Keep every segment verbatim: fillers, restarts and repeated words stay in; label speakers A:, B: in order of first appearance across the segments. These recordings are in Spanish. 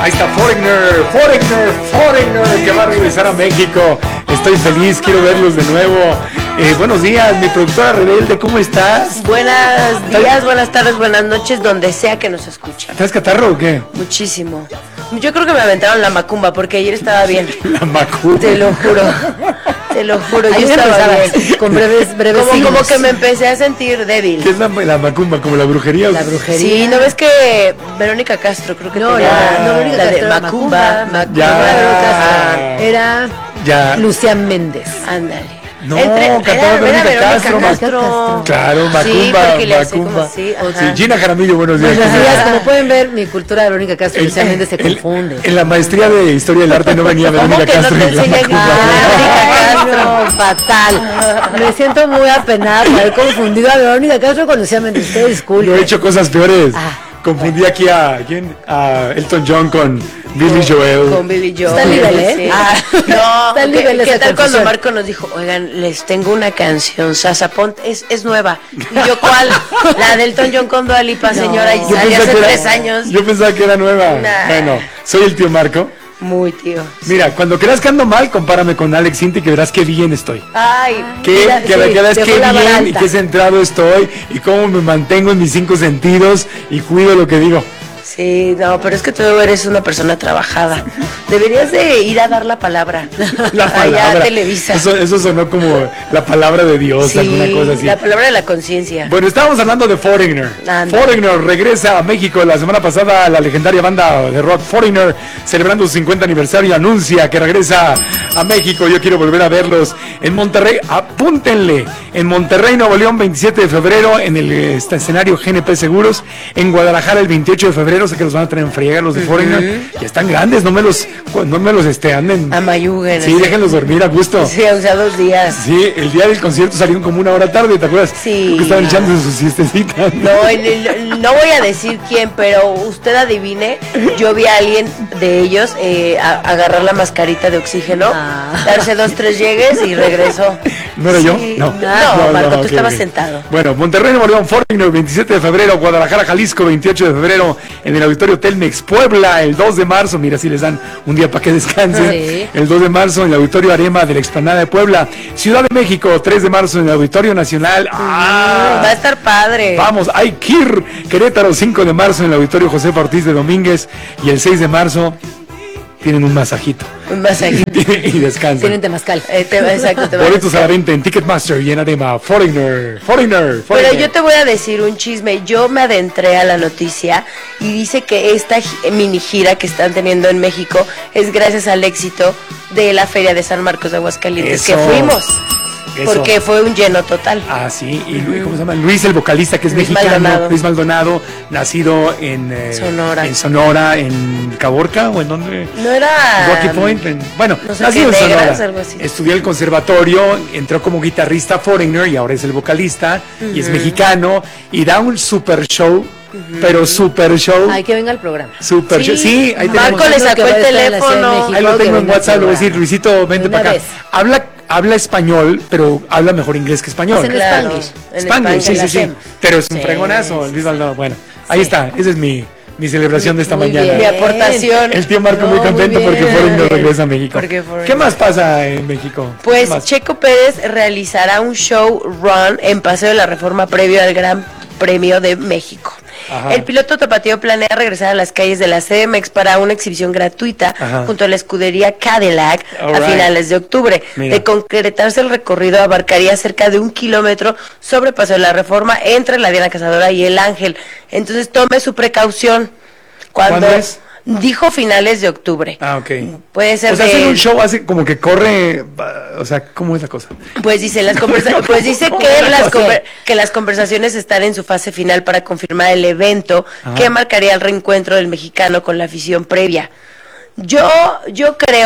A: Ahí está Foreigner, Foreigner, Foreigner, que va a regresar a México. Estoy feliz, quiero verlos de nuevo. Eh, buenos días, mi productora rebelde, ¿cómo estás?
B: Buenos días, buenas tardes, buenas noches, donde sea que nos escuchen.
A: ¿Traes catarro o qué?
B: Muchísimo. Yo creo que me aventaron la macumba porque ayer estaba bien.
A: La macumba.
B: Te lo juro. Te lo juro, yo estaba bien.
C: Con breves, breves
B: como, como que me empecé a sentir débil.
A: ¿Qué es la, la macumba? ¿Como la brujería?
C: La brujería.
B: Sí, ¿no ves que Verónica Castro creo que
C: no,
B: tenía
C: la, no, Verónica
B: la de
C: Castro,
B: macumba?
C: macumba,
A: Ya.
C: no era Verónica Castro, era
A: Ya.
C: Lucía Méndez.
B: Ándale.
A: No,
B: Entre-
A: cantaba
B: era-
A: Verónica
B: era Verónica
A: Castro.
B: Castro.
A: Claro, macumba,
B: Sí, porque le hace
A: macumba.
B: como así, ajá.
A: Sí, Gina Jaramillo, buenos días.
C: Buenos días, como pueden ver, mi cultura de Verónica Castro y Lucía Méndez se
A: el-
C: confunde.
A: En la maestría de Historia del Arte no venía
B: ¿Cómo
A: Verónica
B: que no
A: Castro
B: te
A: y la
B: enseñan
A: macumba.
C: Ah,
B: Verónica
C: no, fatal. Me siento muy apenada por haber confundido a Verónica Castro con Lucía Méndez. Usted disculpe.
A: Yo he hecho cosas peores.
C: Ah.
A: Confundí aquí a ¿quién? A Elton John con Billy Joel.
B: Con Billy Joel.
C: Está el nivel, ¿eh?
B: Sí.
C: Ah.
B: No,
C: Está el
B: ¿qué,
C: nivel de
B: qué
C: esa
B: tal cuando
C: confusión?
B: Marco nos dijo, oigan, les tengo una canción, Sasa Pont, es, es nueva? Y yo, ¿cuál? La del Elton John con Dua Lipa,
C: No.
B: señora, y
A: Yo
B: salió
A: pensaba
B: hace
A: que era-
B: tres años.
A: Yo pensaba que era nueva.
B: Nah.
A: Bueno, soy el tío Marco.
B: Muy tío.
A: Mira, cuando creas que ando mal, compárame con Alex Sinti que verás qué bien estoy.
B: Ay,
A: Que,
C: Mira,
A: que
C: sí,
A: verás
C: dejó
A: qué
C: la vara
A: bien y
C: alta.
A: qué centrado estoy y cómo me mantengo en mis cinco sentidos y cuido lo que digo.
B: sí, no, pero es que tú eres una persona trabajada. Deberías de ir a dar la palabra.
A: La
B: Allá
A: palabra.
B: a Televisa.
A: Eso, eso sonó como la palabra de Dios,
B: Sí,
A: alguna cosa así.
B: la palabra de la conciencia.
A: Bueno, estábamos hablando de Foreigner.
B: Anda.
A: Foreigner regresa a México. La semana pasada la legendaria banda de rock Foreigner, celebrando su cincuenta aniversario, anuncia que regresa a México. Yo quiero volver a verlos en Monterrey. Apúntenle. En Monterrey, Nuevo León, veintisiete de febrero, en el este, escenario G N P Seguros. En Guadalajara, el veintiocho de febrero. Sé que los van a tener en friega los de Foreigner. Ya están grandes, no me los, no me los este, anden.
B: Amayuguen.
A: Sí, déjenlos dormir a gusto.
B: Sí, o sea, dos días.
A: Sí, el día del concierto salieron como una hora tarde, ¿te acuerdas?
B: Sí.
A: Porque estaban echando sus siestecitas.
B: No, no, no voy a decir quién, pero usted adivine, yo vi a alguien de ellos eh, a- agarrar la mascarita de oxígeno,
C: Ah.
B: darse dos, tres llegues y regresó.
A: ¿No era yo?
B: Sí.
A: No.
B: No, Marco, tú
A: ok,
B: estabas
A: ok.
B: sentado.
A: Bueno, Monterrey, Nuevo León, Foreigner, veintisiete de febrero, Guadalajara, Jalisco, veintiocho de febrero, en el Auditorio Telmex, Puebla, el dos de marzo, mira si les dan un día para que descansen,
C: Sí.
A: el dos de marzo en el Auditorio Arema de la Explanada de Puebla, Ciudad de México, tres de marzo en el Auditorio Nacional, ¡ah!
B: Va a estar padre.
A: Vamos, hay Kir, Querétaro, cinco de marzo en el Auditorio Josefa Ortiz de Domínguez, y el seis de marzo tienen un masajito
B: Un masajito.
A: y descansan.
C: Tienen temazcal.
B: Eh, te- exacto, te va a
A: Boletos a
B: decir.
A: la venta en Ticketmaster y en Adema. Foreigner, Foreigner,
B: Pero
A: Foreigner.
B: yo te voy a decir un chisme. Yo me adentré a la noticia y dice que esta gi- mini gira que están teniendo en México es gracias al éxito de la Feria de San Marcos de Aguascalientes,
A: Eso.
B: que fuimos.
A: Eso.
B: Porque fue un lleno total.
A: Ah, sí, y Luis, ¿cómo se llama? Luis, el vocalista que es
B: Luis
A: mexicano,
B: Maldonado.
A: Luis Maldonado, nacido en eh,
B: Sonora.
A: en Sonora, en Caborca o en donde
B: No era...
A: Rocky Point, en- bueno,
B: no sé
A: nacido
B: qué,
A: en Sonora.
B: Negras, algo así.
A: Estudió el conservatorio, entró como guitarrista Foreigner y ahora es el vocalista y es mexicano y da un super show, pero super show,
C: Hay que venga al programa.
A: super show. Sí, ahí tenemos.
B: Marco le sacó
C: Que va a
B: el
C: estar en la Ciudad de
B: teléfono.
C: México.
A: Ahí lo
C: que
A: tengo en
C: venga al
A: WhatsApp, le voy a decir,
C: programa.
A: Luisito, vente
C: De una
A: para acá.
C: vez.
A: Habla, habla español, pero habla mejor inglés que español.
C: Es en
B: Claro,
C: Spanglish.
B: en
A: Spanglish, sí,
B: Spanglish.
A: sí, sí.
C: hacemos.
A: Pero es un
C: Sí,
A: fregonazo,
C: sí,
A: Luis Maldonado. Bueno, ahí está, esa es mi, mi celebración de esta
C: Muy
A: mañana.
C: bien.
B: Mi aportación.
A: El tío Marco
C: No,
A: muy
C: muy
A: contento porque
C: bien.
A: Foreigner regresa a México.
B: Porque Foreigner-
A: ¿Qué más pasa en México? ¿Qué
B: Pues
A: más?
B: Checo Pérez realizará un show run en Paseo de la Reforma previo al Gran Premio de México.
A: Ajá.
B: El piloto tapatío planea regresar a las calles de la C D M X para una exhibición gratuita
A: Ajá.
B: junto a la escudería Cadillac
A: All
B: a
A: right.
B: finales de octubre.
A: Mira.
B: De concretarse el recorrido abarcaría cerca de un kilómetro sobre Paseo de la Reforma entre la Diana Cazadora y el Ángel. Entonces tome su precaución. Cuando
A: ¿Cuándo es?
B: Dijo finales de octubre.
A: Ah, ok.
B: Puede ser
A: O sea,
B: de-
A: hacer un show hace como que corre, uh, o sea, ¿cómo es la cosa?
B: Pues dice las conversa- pues dice
A: ¿Cómo
B: que
A: la
B: las
A: cosa?
B: conver- que las conversaciones están en su fase final para confirmar el evento
A: Ajá.
B: que marcaría el reencuentro del mexicano con la afición previa. Yo yo creo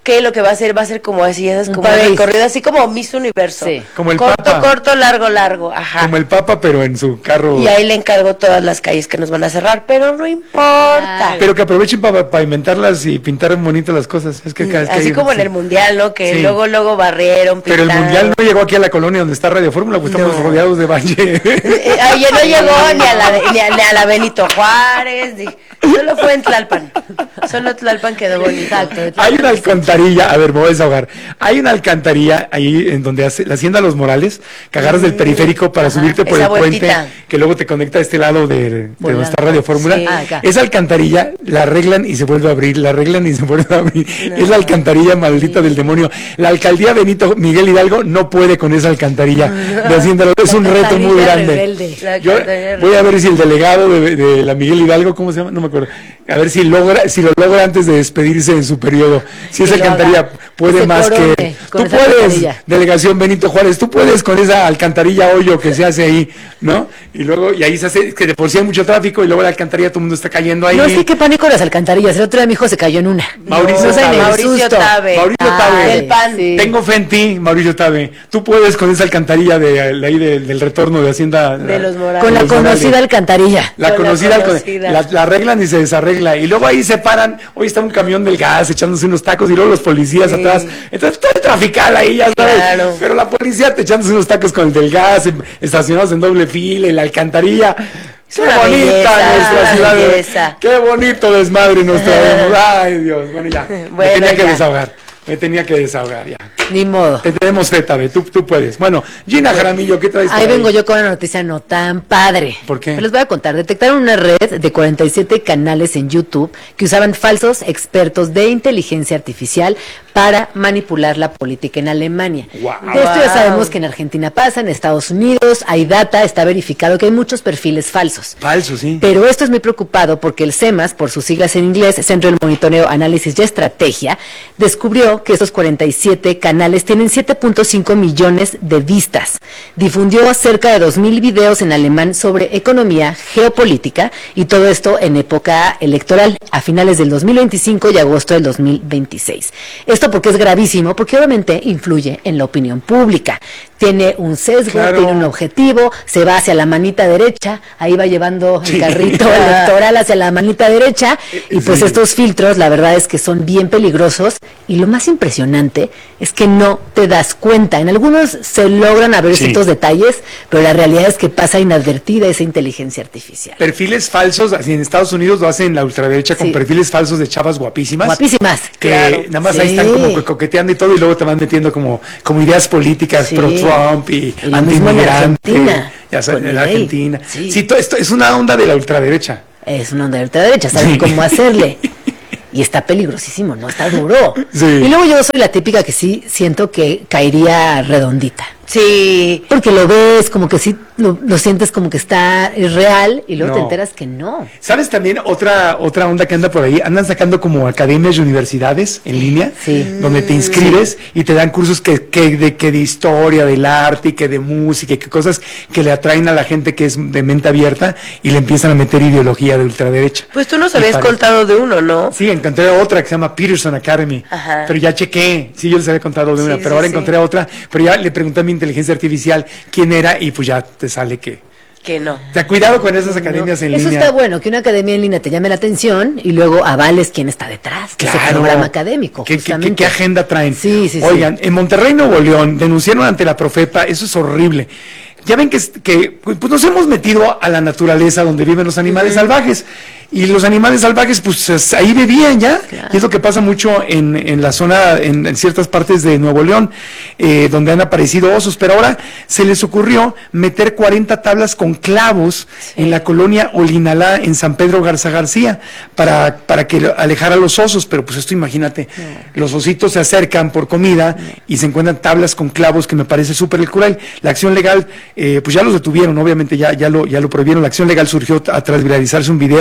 B: que lo que va a hacer va a ser como así, esas
C: Un
B: como
C: país.
B: recorrido, así como Miss Universo.
C: Sí.
A: Como el
B: corto,
A: Papa.
B: corto, largo, largo, ajá.
A: Como el Papa, pero en su carro.
B: Y ahí le encargo todas las calles que nos van a cerrar, pero no importa.
C: Ay.
A: Pero que aprovechen para pavimentarlas y pintar bonitas las cosas. Es que cada-
B: Así
A: que-
B: como en
A: sí.
B: el Mundial, ¿no? Que
A: Sí.
B: luego, luego barrieron,
A: Pero el
B: pintaron.
A: Mundial no llegó aquí a la colonia donde está Radio Fórmula, pues estamos
B: No.
A: rodeados de valle.
B: Eh, Ayer no llegó ni a la de- ni a, ni a la Benito Juárez, ni- solo fue en Tlalpan. Solo Tlalpan quedó bonito.
C: Exacto.
A: Hay una alcantarilla, a ver, me voy a desahogar. Hay una alcantarilla ahí en donde hace la Hacienda Los Morales, que agarras del periférico para
C: Ajá,
A: subirte por
B: esa
A: el
B: vueltita.
A: puente, que luego te conecta a este lado de, de
C: Por
A: donde
C: la-
A: está Radio Fórmula.
B: sí.
C: Ah, acá.
A: Esa alcantarilla la arreglan y se vuelve a abrir, la arreglan y se vuelve a abrir. Es la alcantarilla maldita del demonio. La alcaldía Benito Miguel Hidalgo no puede con esa alcantarilla de Hacienda. Es un
C: La
A: reto muy
C: alcantarilla
A: grande.
C: rebelde.
B: La
A: Yo
B: alcantarilla
A: voy a ver si el delegado de, de la Miguel Hidalgo, ¿cómo se llama? No me acuerdo. A ver si logra, si lo logra antes de despedirse en su periodo. Si esa
C: lo
A: alcantarilla
C: haga.
A: puede
C: Se
A: más
C: corone
A: que.
C: con
A: Tú
C: esa
A: puedes,
C: alcantarilla.
A: delegación Benito Juárez, tú puedes con esa alcantarilla hoyo que se hace ahí, ¿no? Y luego, y ahí se hace, que de por sí hay mucho tráfico y luego la alcantarilla todo el mundo está cayendo ahí.
C: No sé qué pánico las alcantarillas. El otro día mi hijo se cayó en una.
A: Mauricio
C: No sé,
A: Tabe.
C: ni el
B: Mauricio
C: susto.
B: Tabe.
A: Mauricio
C: Ah,
A: Tabe.
B: Del pan.
C: sí.
A: Tengo fe en ti, Mauricio Tabe. Tú puedes con esa alcantarilla de, de ahí de- del retorno de Hacienda.
B: De los Morales.
C: Con la
A: de los Morales.
C: conocida alcantarilla.
A: La
B: Con la
A: conocida, con-
B: conocida.
A: La, la arreglan y se desarregla. Y luego ahí se paran. Hoy está un camión del gas echándose unos tacos y luego los policías
B: Sí.
A: atrás. Entonces todo el trafical ahí, ya sabes.
B: Claro.
A: Pero la policía te echándose unos tacos con el del gas, em- estacionados en doble fila, en la alcantarilla. Qué
B: una
A: bonita
B: belleza,
A: nuestra
B: una
A: ciudad.
B: belleza.
A: Qué bonito desmadre nos traemos. Ay, Dios. Bueno, ya. Me
B: Bueno,
A: tenía que
B: ya.
A: desahogar. Me tenía que desahogar ya.
C: Ni modo.
A: Te tenemos fe, Tabe. Tú, tú puedes. Bueno, Gina Jaramillo, ¿qué traes?
C: Ahí
A: por
C: vengo yo con una noticia no tan padre.
A: ¿Por qué?
C: Les voy a contar. Detectaron una red de cuarenta y siete canales en YouTube que usaban falsos expertos de inteligencia artificial para manipular la política en Alemania.
A: Guau.
C: De esto ya
B: Wow.
C: sabemos que en Argentina pasa, en Estados Unidos hay data, está verificado que hay muchos perfiles falsos.
A: Falso, sí.
C: Pero esto es muy preocupado porque el CEMAS, por sus siglas en inglés, Centro del Monitoreo, Análisis y Estrategia, descubrió que estos cuarenta y siete canales tienen siete punto cinco millones de vistas. Difundió cerca de dos mil videos en alemán sobre economía, geopolítica y todo esto en época electoral, a finales del dos mil veinticinco y agosto del dos mil veintiséis. Esto porque es gravísimo, porque obviamente influye en la opinión pública. Tiene un sesgo,
A: Claro.
C: tiene un objetivo, se va hacia la manita derecha, ahí va llevando el
A: Sí.
C: carrito electoral hacia la manita derecha, y pues
A: Sí.
C: estos filtros la verdad es que son bien peligrosos, y lo más impresionante es que no te das cuenta. En algunos se logran a ver
A: Sí.
C: ciertos detalles, pero la realidad es que pasa inadvertida esa inteligencia artificial.
A: Perfiles falsos, así en Estados Unidos lo hacen la ultraderecha con
C: Sí.
A: perfiles falsos de chavas guapísimas.
C: Guapísimas.
A: Que
C: Claro.
A: nada más ahí
C: Sí.
A: están como que coqueteando y todo, y luego te van metiendo como, como ideas políticas
C: Sí.
A: pro Trump y
C: Y lo mismo en
A: anti-inmigrante.
C: Argentina,
A: Ya sabes,
C: con
A: en
C: Milei.
A: Argentina.
C: Sí.
A: Sí, todo esto es una onda de la ultraderecha.
C: Es una onda de ultraderecha, saben
A: Sí.
C: cómo hacerle. Y está peligrosísimo, ¿no? Está duro.
A: Sí.
C: Y luego yo soy la típica que sí siento que caería redondita.
B: Sí.
C: Porque lo ves, como que sí, lo, lo sientes como que está, es real, y luego
A: No.
C: te enteras que no.
A: ¿Sabes también otra otra onda que anda por ahí? Andan sacando como academias y universidades en línea,
C: Sí.
A: donde te inscribes y te dan cursos que, que de que de historia, del arte, y que de música, y que cosas que le atraen a la gente que es de mente abierta y le empiezan a meter ideología de ultraderecha.
B: Pues tú nos
A: Y
B: habías
A: parece-
B: contado de uno, ¿no?
A: Sí, encontré otra que se llama Peterson Academy,
B: Ajá.
A: pero ya chequé, sí, yo les había contado de
B: Sí,
A: una,
B: sí,
A: pero ahora
B: sí.
A: encontré otra, pero ya le pregunté a mi inteligencia artificial quién era y pues ya te sale que...
B: Que no.
A: Te cuidado con esas academias en
C: Eso
A: línea.
C: está bueno, que una academia en línea te llame la atención y luego avales quién está detrás, que es el programa académico.
A: ¿Qué, qué-
C: justamente.
A: qué- qué agenda traen?
C: Sí, sí, sí.
A: Oigan, en Monterrey, Nuevo León, denunciaron ante la Profepa, eso es horrible. Ya ven que, es- que pues nos hemos metido a la naturaleza donde viven los animales salvajes. Y los animales salvajes, pues es- ahí vivían ya.
C: Claro.
A: Y es lo que pasa mucho en, en la zona, en, en ciertas partes de Nuevo León, eh, donde han aparecido osos. Pero ahora se les ocurrió meter cuarenta tablas con clavos en la colonia Olinalá, en San Pedro Garza García, para, para que lo- alejara a los osos. Pero pues esto imagínate, los ositos se acercan por comida y se encuentran tablas con clavos, que me parece súper cruel. La acción legal, eh, pues ya los detuvieron, obviamente ya, ya, lo, ya lo prohibieron. La acción legal surgió a- tras viralizarse un video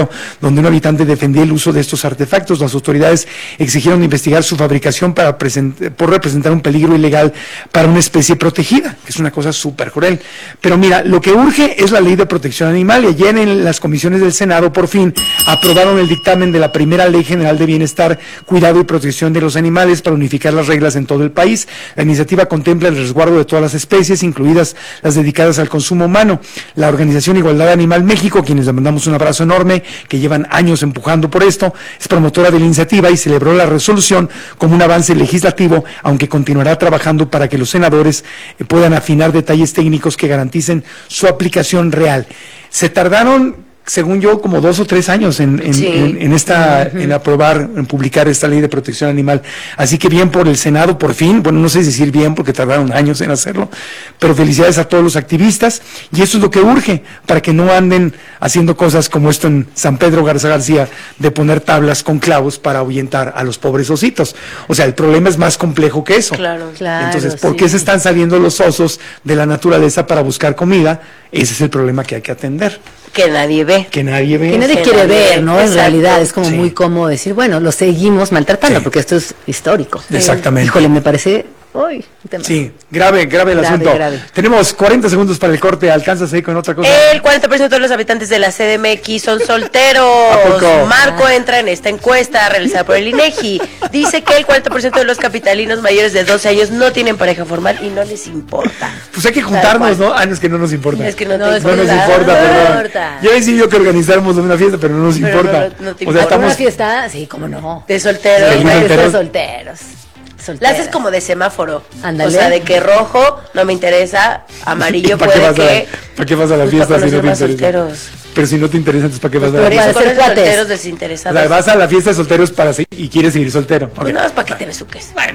A: donde un habitante defendía el uso de estos artefactos. Las autoridades exigieron investigar su fabricación para present- por representar un peligro ilegal para una especie protegida, que es una cosa súper cruel. Pero mira, lo que urge es la ley de protección animal, y ayer en las comisiones del Senado por fin aprobaron el dictamen de la primera Ley General de Bienestar, Cuidado y Protección de los Animales para unificar las reglas en todo el país. La iniciativa contempla el resguardo de todas las especies, incluidas las dedicadas al consumo humano. La organización Igualdad Animal México, a quienes le mandamos un abrazo enorme, que llevan años empujando por esto, es promotora de la iniciativa y celebró la resolución como un avance legislativo, aunque continuará trabajando para que los senadores eh, puedan afinar detalles técnicos que garanticen su aplicación real. Se tardaron, según yo, como dos o tres años en, en,
B: Sí.
A: en, en esta, uh-huh. en aprobar, en publicar esta ley de protección animal. Así que bien por el Senado, por fin. Bueno, no sé decir bien porque tardaron años en hacerlo, pero felicidades a todos los activistas, y eso es lo que urge para que no anden haciendo cosas como esto en San Pedro Garza García, de poner tablas con clavos para ahuyentar a los pobres ositos. O sea, el problema es más complejo que eso.
B: Claro,
C: claro.
A: Entonces, ¿por
C: sí.
A: qué se están saliendo los osos de la naturaleza para buscar comida? Ese es el problema que hay que atender.
B: Que nadie ve.
A: Que nadie ve.
C: Que nadie
B: Sí,
C: quiere
B: nadie
C: ver,
B: ve.
C: ¿no? En
B: Exacto.
C: realidad es como
A: Sí.
C: muy cómodo decir, bueno, lo seguimos maltratando,
A: Sí.
C: porque esto es histórico.
A: Exactamente.
C: Híjole, me parece, uy, un tema.
A: Sí, grave, grave el
C: Grave,
A: asunto.
C: grave.
A: Tenemos cuarenta segundos para el corte. ¿Alcanzas ahí con otra cosa?
B: El cuarenta por ciento de los habitantes de la C D M X son solteros.
A: ¿A poco?
B: Marco entra en esta encuesta realizada por el INEGI. Dice que el cuarenta por ciento de los capitalinos mayores de doce años no tienen pareja formal y no les importa.
A: Pues hay que juntarnos, ¿no? Ah, no, es que no nos importa.
B: Es que no,
C: No,
B: te
C: es
A: No nos
B: importa.
A: importa,
C: no
A: perdón.
C: importa.
A: Yo decidido que organizáramos una fiesta, pero no nos
B: Pero
A: importa.
B: no, no te
A: O
B: importa.
A: sea, estamos...
C: ¿Una fiesta? Sí, cómo no.
B: De solteros.
A: Sí,
C: Una
A: solteros.
C: fiesta de solteros.
B: La
C: Solteras.
B: haces como de semáforo.
C: Ándale.
B: O sea, de que rojo no me interesa, amarillo
A: ¿Para qué
B: puede
A: vas a la-
B: que...
A: ¿Para qué vas a la
B: Pues
A: fiesta
B: para
A: si no te
B: conocer más
A: interesa?
B: solteros.
A: Pero si no te interesa, entonces ¿para qué vas a la
B: Por
A: fiesta?
B: eso
C: Para
B: con
C: ser
B: los
C: cuates.
B: solteros
A: O
B: desinteresados.
A: sea, vas a la fiesta de solteros para se- y quieres seguir soltero. Ok.
B: Pues nada más para que te besuques.
A: Bueno.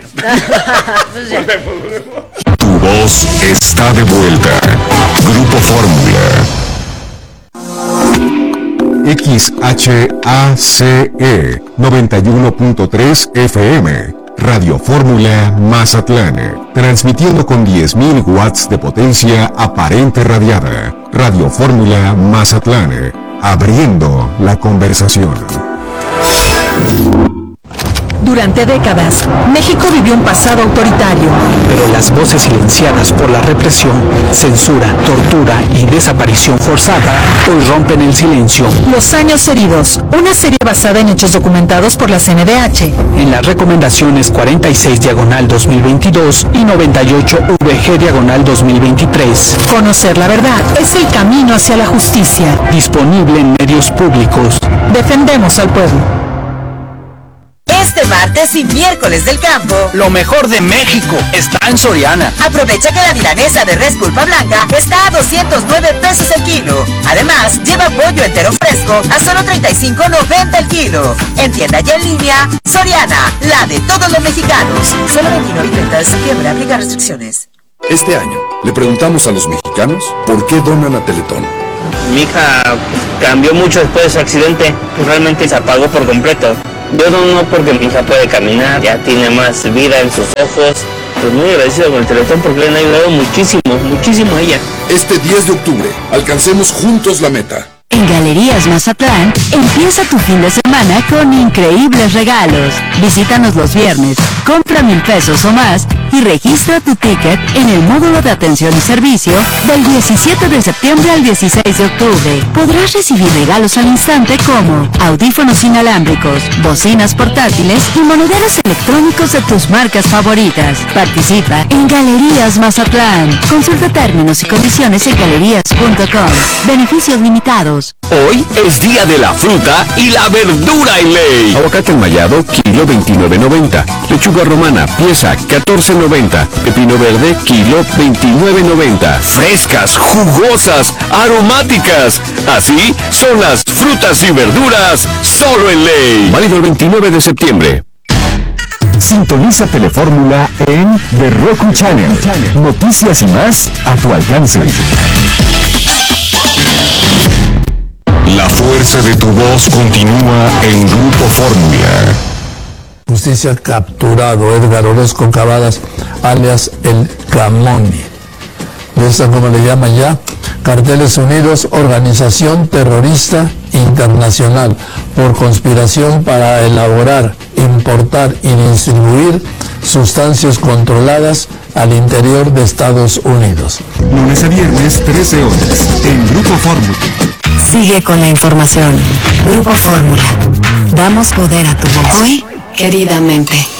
B: Pues ya.
D: Tu voz está de vuelta. Grupo Fórmula. X H A C E noventa y uno punto tres F M. Radio Fórmula Mazatlán. Transmitiendo con diez mil watts de potencia aparente radiada. Radio Fórmula Mazatlán. Abriendo la conversación.
E: Durante décadas, México vivió un pasado autoritario.
F: Pero las voces silenciadas por la represión, censura, tortura y desaparición forzada hoy rompen el silencio.
E: Los años heridos, una serie basada en hechos documentados por la C N D H.
F: En las recomendaciones cuarenta y seis diagonal dos mil veintidós y noventa y ocho V G diagonal dos mil veintitrés.
E: Conocer la verdad es el camino hacia la justicia.
F: Disponible en medios públicos.
E: Defendemos al pueblo.
G: Este martes y miércoles del campo,
F: Lo mejor de México está en Soriana.
G: aprovecha que la milanesa de res pulpa blanca está a doscientos nueve pesos el kilo. Además, lleva pollo entero fresco a solo treinta y cinco noventa el kilo. En tienda y en línea, Soriana, la de todos los mexicanos. Solo veintinueve y treinta de septiembre, aplica restricciones.
H: Este año le preguntamos a los mexicanos por qué donan a Teletón.
I: Mi hija cambió mucho después de su accidente, pues realmente se apagó por completo. Yo dono porque mi hija puede caminar, ya tiene más vida en sus ojos. Pues muy agradecido con el Teletón porque le han ayudado muchísimo, muchísimo a ella.
H: Este diez de octubre, alcancemos juntos la meta.
J: En Galerías Mazatlán, empieza tu fin de semana con increíbles regalos. Visítanos los viernes, compra mil pesos o más y registra tu ticket en el módulo de atención y servicio del diecisiete de septiembre al dieciséis de octubre. Podrás recibir regalos al instante como audífonos inalámbricos, bocinas portátiles y monederos electrónicos de tus marcas favoritas. Participa en Galerías Mazatlán. Consulta términos y condiciones en galerías punto com. Beneficios limitados.
D: Hoy es día de la fruta y la verdura en ley. Aguacate enmayado, kilo veintinueve noventa. Lechuga romana, pieza catorce noventa. Pepino verde, kilo veintinueve noventa. Frescas, jugosas, aromáticas. Así son las frutas y verduras solo en ley. Válido el veintinueve de septiembre. Sintoniza Telefórmula en The Roku Channel. Noticias y más a tu alcance. La fuerza de tu voz continúa en Grupo Fórmula.
K: Justicia capturado Edgar Orozco Cavadas, alias El Camoni. de esta, como le llaman ya, Carteles Unidos, organización terrorista internacional, por conspiración para elaborar, importar y distribuir sustancias controladas al interior de Estados Unidos.
L: Lunes a viernes, trece horas, en Grupo Fórmula.
J: Sigue con la información. Grupo Fórmula. Damos poder a tu voz. Hoy, queridamente.